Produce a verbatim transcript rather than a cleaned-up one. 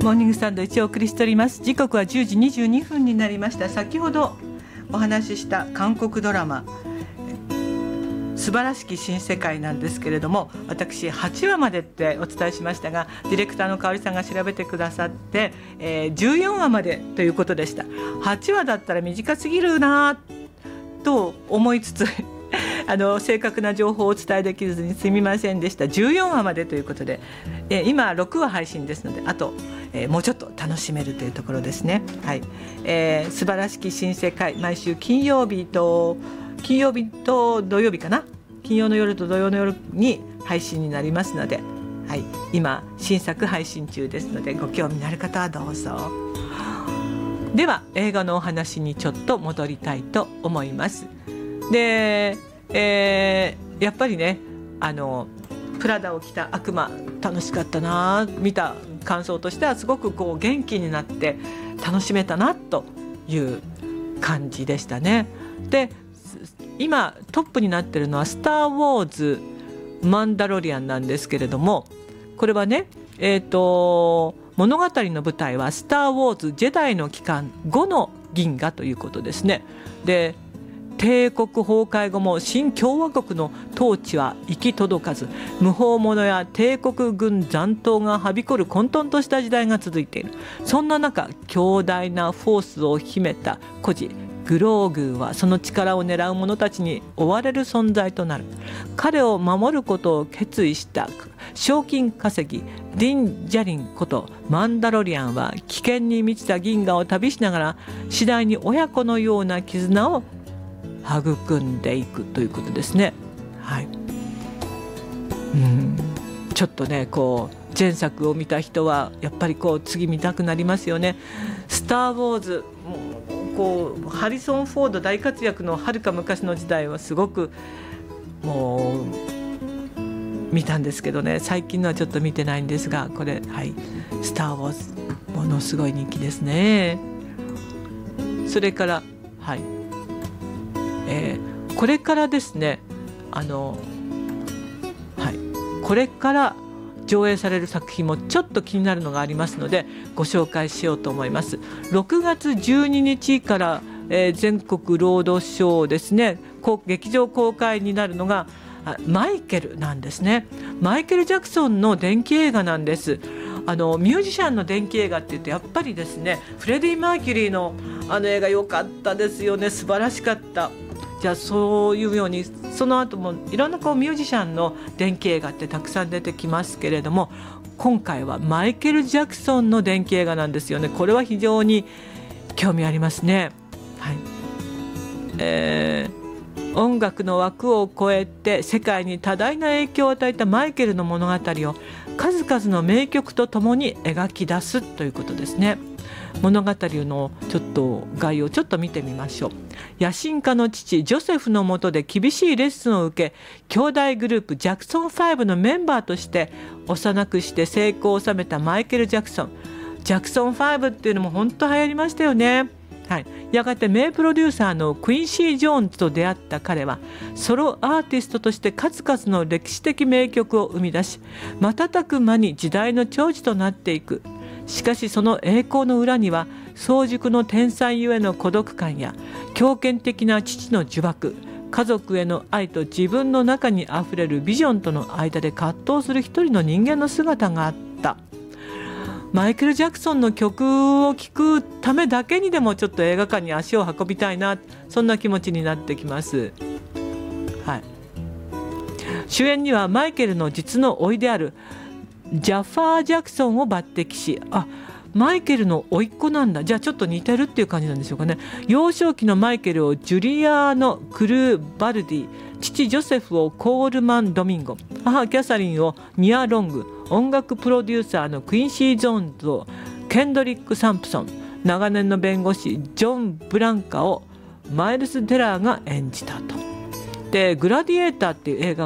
モーニングサンドイッチをお送りしております。時刻はじゅうじにじゅうにふんになりました。先ほどお話しした韓国ドラマ素晴らしき新世界なんですけれども、私はちわまでってお伝えしましたが、ディレクターの香織さんが調べてくださって、えー、じゅうよんわまでということでした。はちわだったら短すぎるなと思いつつあの正確な情報をお伝えできずにすみませんでした。じゅうよんわまでということで、えー、今ろくわ配信ですので、あと、えー、もうちょっと楽しめるというところですね。はい、えー、素晴らしき新世界、毎週金曜日と金曜日と土曜日かな、金曜の夜と土曜の夜に配信になりますので、はい、今新作配信中ですので、ご興味のある方はどうぞ。では映画のお話にちょっと戻りたいと思います。で、えー、やっぱりね、あのプラダを着た悪魔楽しかったな、見た感想としてはすごくこう元気になって楽しめたなという感じでしたね。で、今トップになっているのはスター・ウォーズマンダロリアンなんですけれども、これはね、えーと物語の舞台はスター・ウォーズジェダイの帰還後の銀河ということですね。で、帝国崩壊後も新共和国の統治は行き届かず、無法者や帝国軍残党がはびこる混沌とした時代が続いている。そんな中、強大なフォースを秘めた孤児グローグーはその力を狙う者たちに追われる存在となる。彼を守ることを決意した賞金稼ぎディン・ジャリンことマンダロリアンは危険に満ちた銀河を旅しながら次第に親子のような絆を育んでいくということですね。はい、うん、ちょっとね、こう前作を見た人はやっぱりこう次見たくなりますよね。スター・ウォーズ、こうハリソン・フォード大活躍のはるか昔の時代はすごくもう見たんですけどね、最近のはちょっと見てないんですが、これ、はい、スター・ウォーズものすごい人気ですね。それから、はい、えー、これからですね、あの、はい、これから上映される作品もちょっと気になるのがありますのでご紹介しようと思います。ろくがつじゅうににちから、えー、全国ロードショーですね、劇場公開になるのがマイケルなんですね。マイケル・ジャクソンの伝記映画なんです。あのミュージシャンの伝記映画って言ってやっぱりですね、フレディ・マーキュリーのあの映画良かったですよね。素晴らしかった。じゃあそういうようにその後もいろんなこうミュージシャンの伝記映画ってたくさん出てきますけれども、今回はマイケル・ジャクソンの伝記映画なんですよね。これは非常に興味ありますね。はい、えー、音楽の枠を超えて世界に多大な影響を与えたマイケルの物語を数々の名曲とともに描き出すということですね。物語のちょっと概要をちょっと見てみましょう。野心家の父ジョセフの下で厳しいレッスンを受け、兄弟グループジャクソンファイブのメンバーとして幼くして成功を収めたマイケル・ジャクソン。ジャクソンファイブっていうのも本当流行りましたよね。はい、やがて名プロデューサーのクインシー・ジョーンズと出会った彼はソロアーティストとして数々の歴史的名曲を生み出し、瞬く間に時代の寵児となっていく。しかしその栄光の裏には早熟の天才ゆえの孤独感や強権的な父の呪縛、家族への愛と自分の中にあふれるビジョンとの間で葛藤する一人の人間の姿があった。マイケル・ジャクソンの曲を聴くためだけにでもちょっと映画館に足を運びたいな、そんな気持ちになってきます。はい、主演にはマイケルの実の甥であるジャファー・ジャクソンを抜擢し、あ、マイケルの甥っ子なんだ、じゃあちょっと似てるっていう感じなんでしょうかね。幼少期のマイケルをジュリアーノ・クルーバルディ、父ジョセフをコールマン・ドミンゴ、母キャサリンをニア・ロング、音楽プロデューサーのクインシー・ジョーンズをケンドリック・サンプソン、長年の弁護士ジョン・ブランカをマイルス・テラーが演じたと。でグラディエーターっていう映画